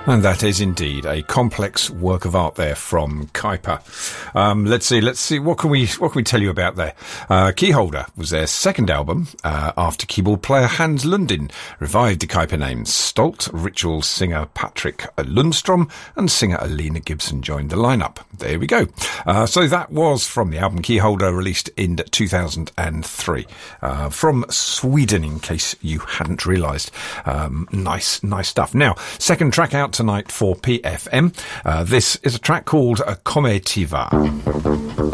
And that is indeed a complex work of art there from Kuiper. Let's see. What can we tell you about there? Keyholder was their second album, after keyboard player Hans Lundin revived the Kuiper names. Stolt, Ritual singer Patrick Lundstrom and singer Alina Gibson joined the lineup. There we go. So that was from the album Keyholder, released in 2003. From Sweden, in case you hadn't realised. Nice stuff. Now, second track out tonight for PFM. This is a track called Come Ti Va.